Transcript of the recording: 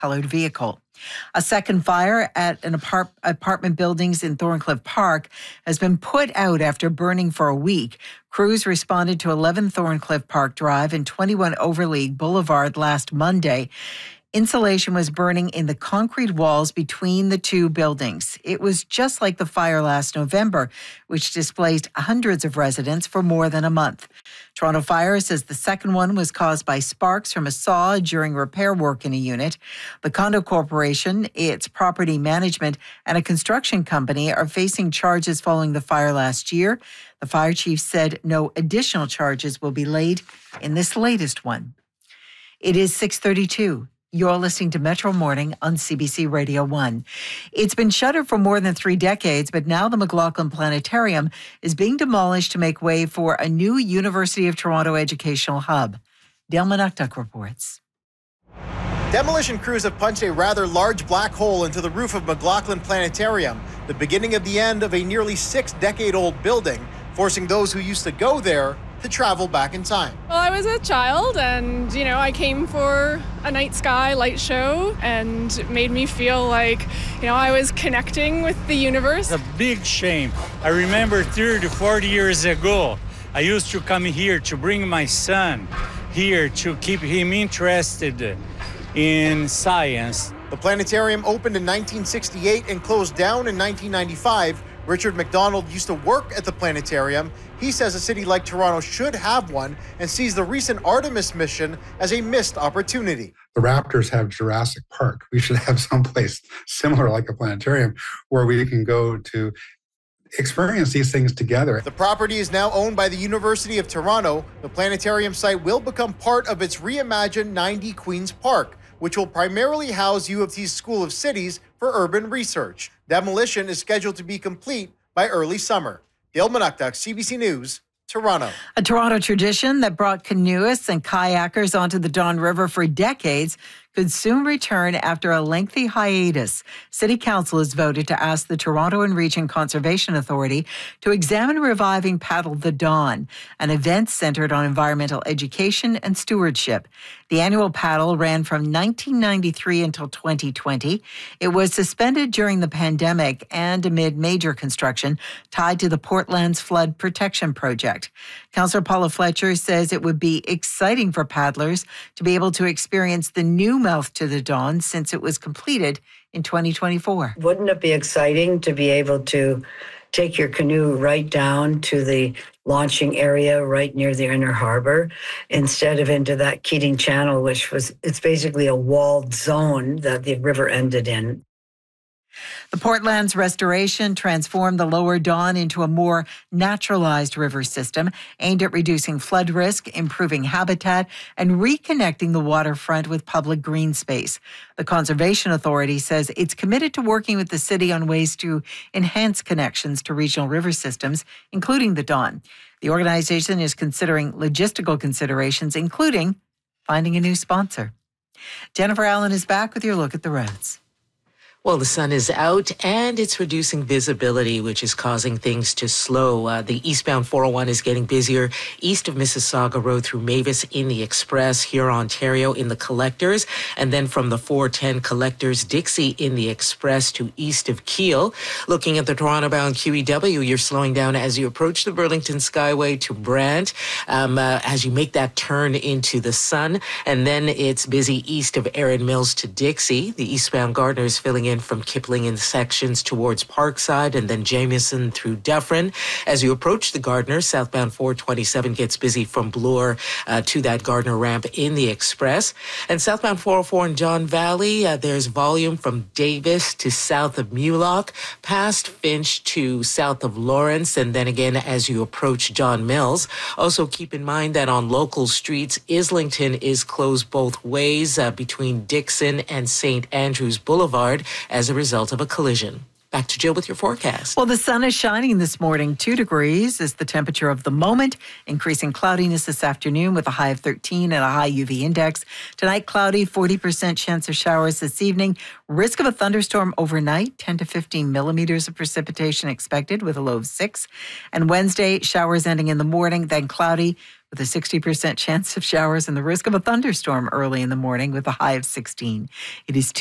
colored vehicle. A second fire at an apartment buildings in Thorncliffe Park has been put out after burning for a week. Crews responded to 11 Thorncliffe Park Drive and 21 Overleague Boulevard last Monday. Insulation was burning in the concrete walls between the two buildings. It was just like the fire last November, which displaced hundreds of residents for more than a month. Toronto Fire says the second one was caused by sparks from a saw during repair work in a unit. The Condo Corporation, its property management, and a construction company are facing charges following the fire last year. The fire chief said no additional charges will be laid in this latest one. It is 6:32. You're listening to Metro Morning on CBC Radio 1. It's been shuttered for more than 3 decades, but now the McLaughlin Planetarium is being demolished to make way for a new University of Toronto educational hub. Dale Manuktuk reports. Demolition crews have punched a rather large black hole into the roof of McLaughlin Planetarium, the beginning of the end of a nearly 6-decade-old building, forcing those who used to go there to travel back in time. Well, I was a child and, I came for a night sky light show, and it made me feel like, I was connecting with the universe. It's a big shame. I remember 30 to 40 years ago, I used to come here to bring my son here to keep him interested in science. The planetarium opened in 1968 and closed down in 1995. Richard McDonald used to work at the planetarium. He says a city like Toronto should have one and sees the recent Artemis mission as a missed opportunity. The Raptors have Jurassic Park. We should have someplace similar like a planetarium where we can go to experience these things together. The property is now owned by the University of Toronto. The planetarium site will become part of its reimagined 90 Queen's Park, which will primarily house U of T's School of Cities for urban research. Demolition is scheduled to be complete by early summer. Dale Manuktuk, CBC News, Toronto. A Toronto tradition that brought canoeists and kayakers onto the Don River for decades could soon return after a lengthy hiatus. City Council has voted to ask the Toronto and Region Conservation Authority to examine reviving Paddle the Don, an event centered on environmental education and stewardship. The annual paddle ran from 1993 until 2020. It was suspended during the pandemic and amid major construction tied to the Portland's Flood Protection Project. Councillor Paula Fletcher says it would be exciting for paddlers to be able to experience the new mouth to the Don since it was completed in 2024. Wouldn't it be exciting to be able to take your canoe right down to the launching area right near the inner harbor instead of into that Keating Channel, it's basically a walled zone that the river ended in. The Portland's restoration transformed the Lower Don into a more naturalized river system aimed at reducing flood risk, improving habitat, and reconnecting the waterfront with public green space. The Conservation Authority says it's committed to working with the city on ways to enhance connections to regional river systems, including the Don. The organization is considering logistical considerations, including finding a new sponsor. Jennifer Allen is back with your look at the roads. Well, the sun is out and it's reducing visibility, which is causing things to slow. The eastbound 401 is getting busier east of Mississauga Road through Mavis in the Express, here Ontario in the Collectors, and then from the 410 Collectors, Dixie in the Express to east of Keele. Looking at the Toronto-bound QEW, you're slowing down as you approach the Burlington Skyway to Brant, as you make that turn into the sun, and then it's busy east of Erin Mills to Dixie. The eastbound Gardner is filling in from Kipling in sections towards Parkside and then Jamieson through Dufferin. As you approach the Gardner, southbound 427 gets busy from Bloor to that Gardner ramp in the Express. And southbound 404 in John Valley, there's volume from Davis to south of Mulock, past Finch to south of Lawrence, and then again as you approach John Mills. Also keep in mind that on local streets, Islington is closed both ways between Dixon and St. Andrews Boulevard as a result of a collision. Back to Jill with your forecast. Well, the sun is shining this morning. 2 degrees is the temperature of the moment. Increasing cloudiness this afternoon with a high of 13 and a high UV index. Tonight, cloudy, 40% chance of showers this evening. Risk of a thunderstorm overnight, 10 to 15 millimeters of precipitation expected with a low of 6. And Wednesday, showers ending in the morning, then cloudy, with a 60% chance of showers and the risk of a thunderstorm early in the morning with a high of 16. It is